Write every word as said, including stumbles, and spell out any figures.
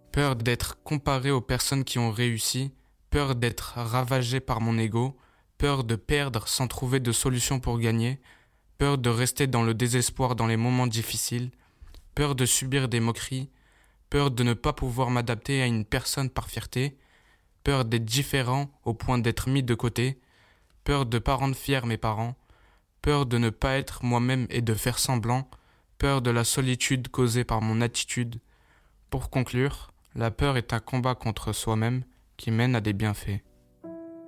Peur d'être comparé aux personnes qui ont réussi, peur d'être ravagé par mon ego, peur de perdre sans trouver de solution pour gagner, peur de rester dans le désespoir dans les moments difficiles, peur de subir des moqueries, peur de ne pas pouvoir m'adapter à une personne par fierté, peur d'être différent au point d'être mis de côté, peur de pas rendre fiers mes parents, peur de ne pas être moi-même et de faire semblant, peur de la solitude causée par mon attitude. Pour conclure, la peur est un combat contre soi-même qui mène à des bienfaits.